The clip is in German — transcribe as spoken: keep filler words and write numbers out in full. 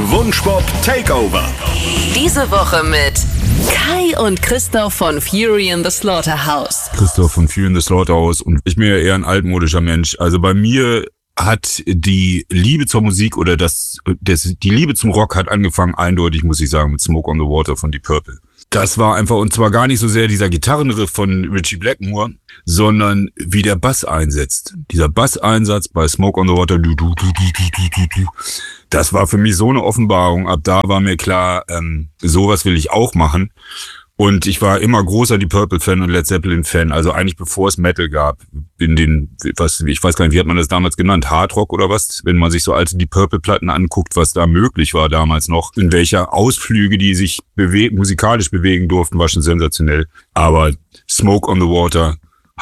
Wunschpop Takeover. Diese Woche mit Kai und Christoph von Fury in the Slaughterhouse. Christoph von Fury in the Slaughterhouse, und ich bin ja eher ein altmodischer Mensch. Also bei mir hat die Liebe zur Musik oder das, das die Liebe zum Rock hat angefangen, eindeutig, muss ich sagen, mit Smoke on the Water von Deep Purple. Das war einfach, und zwar gar nicht so sehr dieser Gitarrenriff von Ritchie Blackmore, sondern wie der Bass einsetzt. Dieser Basseinsatz bei Smoke on the Water, du, du, du, du, du, du, du. Das war für mich so eine Offenbarung. Ab da war mir klar, ähm, sowas will ich auch machen. Und ich war immer großer Deep Purple-Fan und Led Zeppelin-Fan. Also eigentlich bevor es Metal gab, in den, was, ich weiß gar nicht, wie hat man das damals genannt? Hardrock oder was? Wenn man sich so alte Deep Purple-Platten anguckt, was da möglich war damals noch. In welcher Ausflüge die sich bewe- musikalisch bewegen durften, war schon sensationell. Aber Smoke on the Water